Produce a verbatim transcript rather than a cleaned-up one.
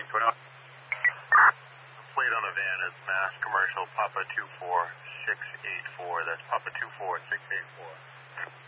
twenty-one. Plate on the van is Mass Commercial Papa two four six eight four. That's Papa two four six eight four.